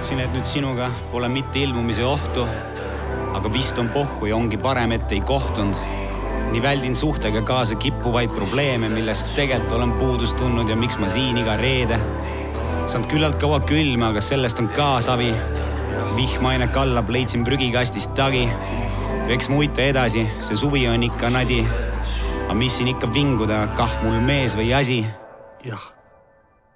Teadsin, et nüüd sinuga pole mitte ilmumise ohtu, aga vist on pohhu ja ongi parem, et ei kohtunud. Nii väldin suhtega kaasa kippuvaid probleeme, millest tegelikult olen puudust tundnud ja miks ma siin iga reede. Saanud küllalt kaua külma, aga sellest on kaasavi. Vihmaine kallab, leidsin prügikastist tagi. Eks muita edasi, see suvi on ikka nadi. Aga mis siin ikka vinguda, kah mul mees või asi? Jah.